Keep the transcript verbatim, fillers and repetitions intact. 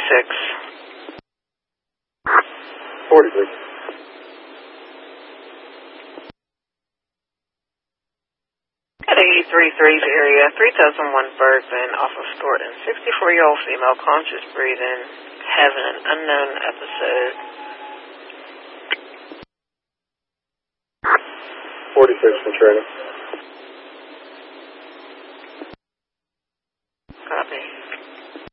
forty-six. forty-six. At eighty-three three's area, three thousand one Bergman off of Thornton. sixty-four-year-old female, conscious breathing, having an unknown episode. forty-six, Centralia.